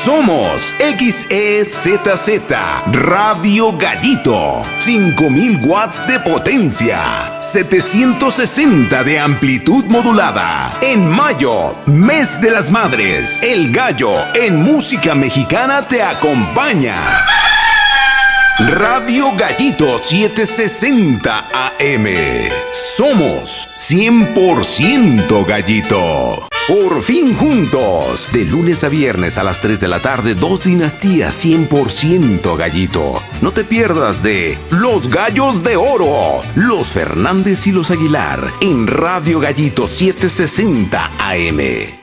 Somos XEZZ Radio Gallito. 5000 watts de potencia. 760 de amplitud modulada. En mayo, mes de las madres, El Gallo en música mexicana te acompaña. Radio Gallito 760 AM. Somos 100% Gallito. Por fin juntos. De lunes a viernes a las 3 de la tarde, 2 dinastías 100% Gallito. No te pierdas de Los Gallos de Oro, Los Fernández y los Aguilar en Radio Gallito 760 AM.